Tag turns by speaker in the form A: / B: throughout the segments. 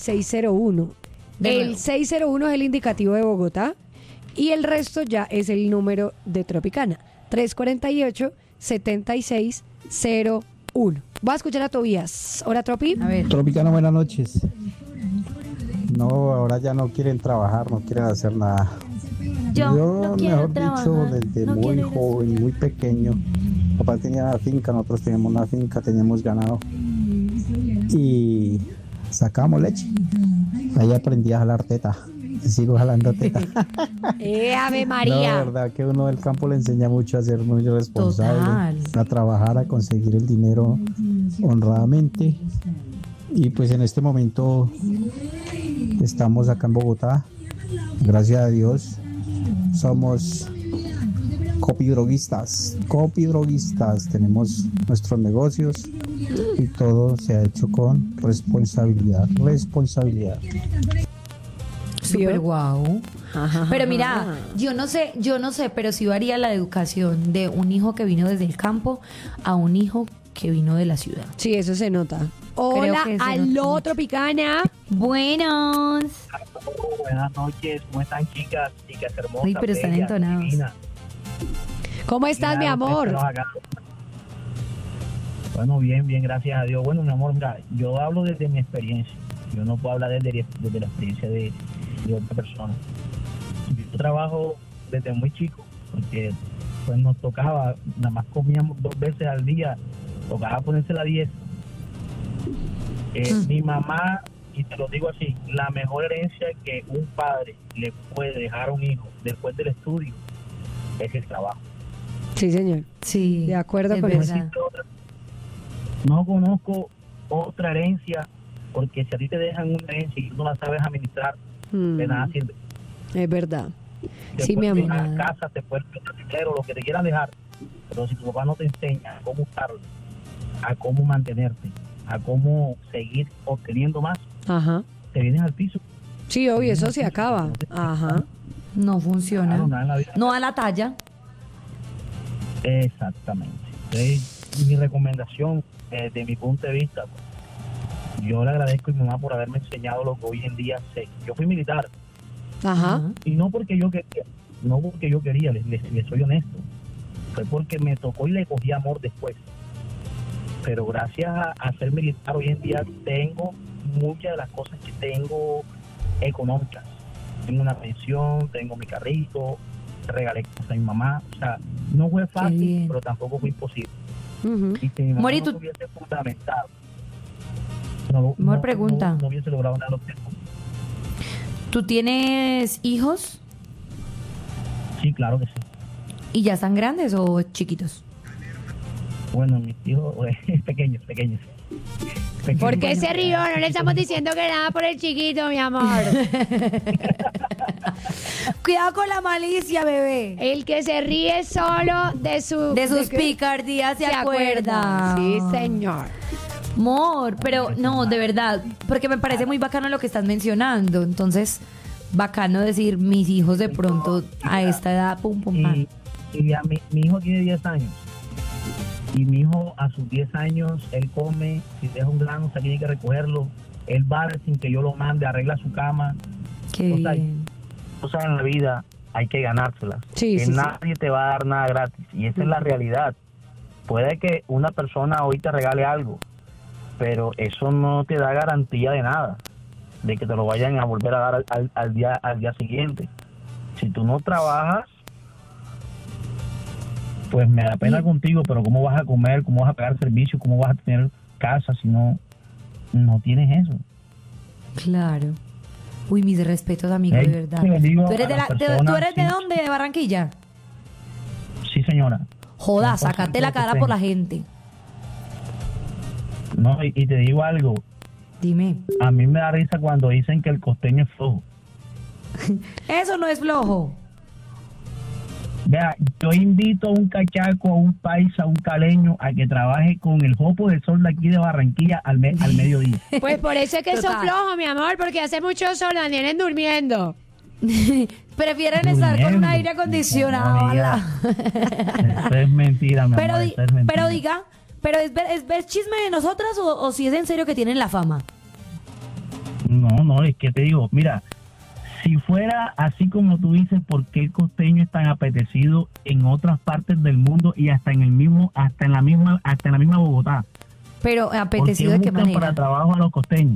A: 601. El 601 es el indicativo de Bogotá y el resto ya es el número de Tropicana. 348-7601. Voy a escuchar a Tobías. Hola, Tropi.
B: A ver.
C: Tropicana, buenas noches. No, ahora ya no quieren trabajar, no quieren hacer nada.
B: Yo no quiero
C: mejor
B: trabajar,
C: dicho, desde
B: no
C: muy
B: quiero ir a
C: joven, muy pequeño, papá tenía una finca, nosotros teníamos una finca, teníamos ganado y sacábamos leche. Ahí aprendí a jalar teta y sigo jalando teta.
A: Ave
C: No,
A: María.
C: la verdad que uno del campo le enseña mucho a ser muy responsable, a trabajar, a conseguir el dinero honradamente. Y pues en este momento estamos acá en Bogotá, gracias a Dios, somos copidroguistas, tenemos nuestros negocios y todo se ha hecho con responsabilidad.
B: Súper guau. Pero mira, yo no sé, pero sí varía la educación de un hijo que vino desde el campo a un hijo que vino de la ciudad.
A: Sí, eso se nota. Hola,
B: que se
A: aló,
B: nota.
A: Tropicana.
B: Buenos.
D: Buenas noches, ¿cómo están, chicas hermosas?
B: Uy, pero están
D: bellas,
B: entonados.
D: divinas?
A: ¿Cómo estás, mi
D: Mira,
A: amor?
D: ustedes acá. Bueno, bien, gracias a Dios. Bueno, mi amor, mira, yo hablo desde mi experiencia. Yo no puedo hablar desde la experiencia de otra persona. Yo trabajo desde muy chico, porque pues nos tocaba, nada más comíamos 2 veces al día, tocaba ponerse la 10. Mi mamá, y te lo digo así, la mejor herencia que un padre le puede dejar a un hijo después del estudio es el trabajo.
A: Sí, señor.
B: Sí.
A: De acuerdo
B: es
A: con
B: verdad.
A: eso.
D: No conozco otra herencia, porque si a ti te dejan una herencia y tú no la sabes administrar, de nada sirve.
A: Es verdad.
D: Te
A: Sí, mi
D: puedes
A: amor.
D: dejar casa, te puedes dejar dinero, lo que te quieran dejar, pero si tu papá no te enseña a cómo usarlo, a cómo mantenerte, a cómo seguir obteniendo más,
A: Ajá.
D: te vienes al piso.
A: Sí, obvio, eso se acaba. Ajá.
B: No funciona.
D: Claro, nada en la vida.
B: No a la talla.
D: Exactamente. Entonces, mi recomendación, desde mi punto de vista, yo le agradezco a mi mamá por haberme enseñado lo que hoy en día sé. Yo fui militar,
A: Ajá.
D: y no porque yo quería, les soy honesto, fue porque me tocó y le cogí amor después. Pero gracias a ser militar hoy en día tengo muchas de las cosas que tengo económicas. Tengo una pensión, tengo mi carrito, regalé cosas a mi mamá. O sea, no fue
B: Qué
D: fácil,
B: bien.
D: pero tampoco fue imposible.
A: Ujú.
D: Y si mi mamá
B: Mori,
D: no
B: tú-
D: se hubiese fundamentado,
B: pregunta.
D: no hubiese logrado nada lo que tengo.
B: ¿Tú tienes hijos
D: Sí, claro que sí.
B: y ya están grandes o chiquitos?
D: Bueno, mis hijos pequeños.
A: ¿Por qué se rió? No le estamos diciendo que nada por el chiquito, mi amor.
B: Cuidado con la malicia, bebé.
A: El que se ríe solo de
B: De sus picardías se acuerda.
A: Sí, señor.
B: Amor, pero no, de verdad, porque me parece muy bacano lo que estás mencionando. Entonces, bacano decir, mis hijos de pronto a esta edad, pum, pum, pam.
D: Y a mi hijo tiene 10 años. Y mi hijo a sus 10 años, él come, si deja un grano, se tiene que recogerlo. Él va sin que yo lo mande, arregla su cama.
B: Qué
D: O sea,
B: bien.
D: Cosas en la vida hay que ganárselas.
A: Sí,
D: Que
A: sí, sí.
D: nadie te va a dar nada gratis. Y esa es la realidad. Puede que una persona hoy te regale algo, pero eso no te da garantía de nada, de que te lo vayan a volver a dar al día siguiente. Si tú no trabajas, pues me da pena contigo, pero ¿cómo vas a comer? ¿Cómo vas a pagar servicio? ¿Cómo vas a tener casa si no tienes eso?
B: Claro. Uy, mis respetos, amigo, de verdad.
D: te digo
B: ¿Tú eres
D: a
B: de,
D: las
B: ¿tú
D: personas,
B: eres de
D: sí.
B: dónde? ¿De Barranquilla?
D: Sí, señora.
B: Joda,
D: 100%
B: sácate la cara
D: que
B: por
D: sí.
B: la gente.
D: No, y te digo algo,
B: Dime.
D: a mí me da risa cuando dicen que el costeño es flojo.
B: Eso no es flojo.
D: Vea, yo invito a un cachaco, a un paisa, a un caleño a que trabaje con el jopo de sol de aquí de Barranquilla al mediodía.
A: Pues por eso es que son
B: Total.
A: flojos, mi amor, porque hace mucho sol, la tienen durmiendo.
B: Prefieren estar con un
D: Durmiendo.
B: aire acondicionado.
D: No, amiga.
B: ala.
D: Eso es mentira, mi
B: Pero,
D: amor, eso es mentira.
B: pero diga, ¿pero es chisme de nosotras o si es en serio que tienen la fama?
D: No, es que te digo, mira, si fuera así como tú dices, ¿por qué el costeño es tan apetecido en otras partes del mundo y hasta en la misma Bogotá?
B: Pero apetecido de qué manera?
D: Para trabajo a los costeños.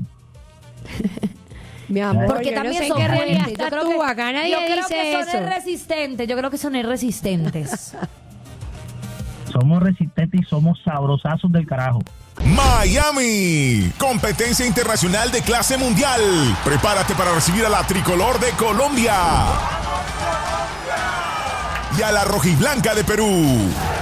A: Mi amor,
B: porque
A: yo
B: también
A: no sé
B: son
A: qué realidad
B: fuertes.
A: está tú, acá nadie dice eso.
B: Yo creo que son resistentes.
D: Somos resistentes y somos sabrosazos del carajo.
E: Miami, competencia internacional de clase mundial. Prepárate para recibir a la tricolor de Colombia y a la rojiblanca de Perú.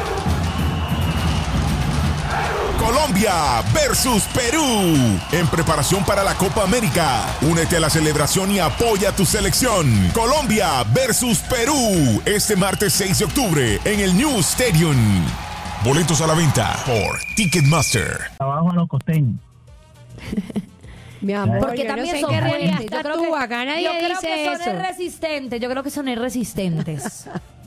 E: Colombia versus Perú en preparación para la Copa América. Únete a la celebración y apoya a tu selección. Colombia versus Perú este martes 6 de octubre en el New Stadium. Boletos a la venta por Ticketmaster.
D: Trabajo a los costeños.
A: Mi amor,
B: porque
A: yo
B: también
A: no sé
B: son
A: qué realidad
B: fuertes.
A: está tú, acá nadie dice eso.
B: Yo creo que son resistentes.